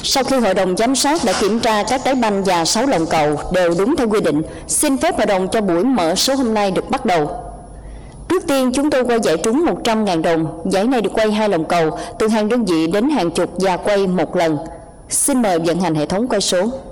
Sau khi Hội đồng Giám sát đã kiểm tra các trái banh và 6 lồng cầu đều đúng theo quy định, xin phép Hội đồng cho buổi mở số hôm nay được bắt đầu. Trước tiên chúng tôi quay giải trúng 100.000 đồng. Giải này được quay 2 lồng cầu, từ hàng đơn vị đến hàng chục và quay một lần. Xin mời vận hành hệ thống quay số.